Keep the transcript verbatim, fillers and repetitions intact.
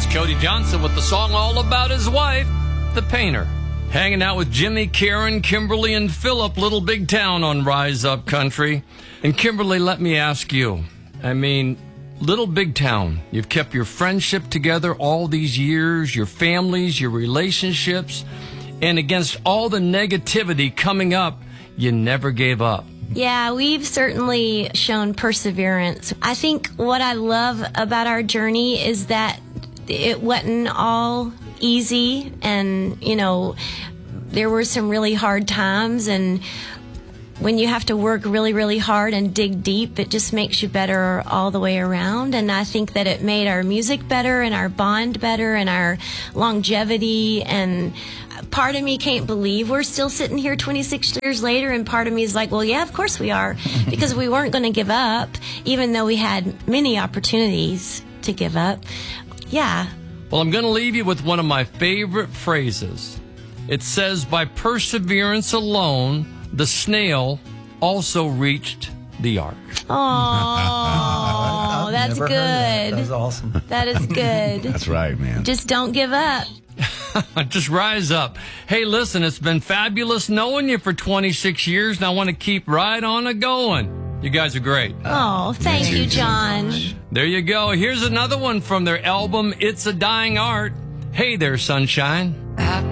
Cody Johnson with the song all about his wife, The Painter. Hanging out with Jimmy, Karen, Kimberly, and Philip, Little Big Town on Rise Up Country. And Kimberly, let me ask you, I mean, Little Big Town, you've kept your friendship together all these years, your families, your relationships, and against all the negativity coming up, you never gave up. Yeah, we've certainly shown perseverance. I think what I love about our journey is that it wasn't all easy, and, you know, there were some really hard times, and when you have to work really, really hard and dig deep, it just makes you better all the way around. And I think that it made our music better and our bond better and our longevity. And part of me can't believe we're still sitting here twenty-six years later, and part of me is like, well, yeah, of course we are, because we weren't going to give up, even though we had many opportunities to give up. Yeah. Well, I'm going to leave you with one of my favorite phrases. It says, by perseverance alone, the snail also reached the ark. Oh, that's Never good. That. That was awesome. That is good. That's right, man. Just don't give up. Just rise up. Hey, listen, it's been fabulous knowing you for twenty-six years, and I want to keep right on a going. You guys are great. Oh, thank you, John. There you go. Here's another one from their album, It's a Dying Art. Hey there, sunshine.